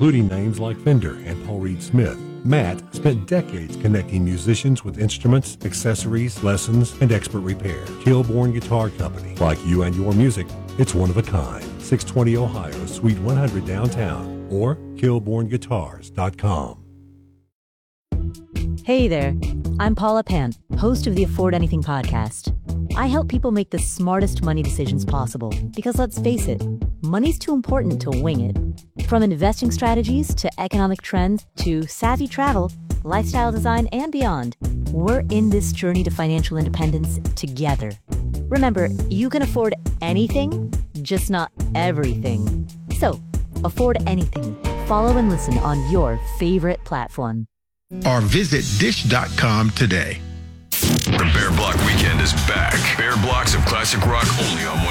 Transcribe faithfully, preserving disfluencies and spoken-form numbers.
including names like Fender and Paul Reed Smith. Matt spent decades connecting musicians with instruments, accessories, lessons, and expert repair. Kilborn Guitar Company. Like you and your music, it's one of a kind. six twenty Ohio, Suite one hundred downtown, or kilborn guitars dot com. Hey there, I'm Paula Pant, host of the Afford Anything podcast. I help people make the smartest money decisions possible because, let's face it, money's too important to wing it. From investing strategies to economic trends to savvy travel, lifestyle design, and beyond, we're in this journey to financial independence together. Remember, you can afford anything, just not everything. So, afford anything. Follow and listen on your favorite platform. Or visit dish dot com today. The Bear Block Weekend is back. Bear Blocks of classic rock only on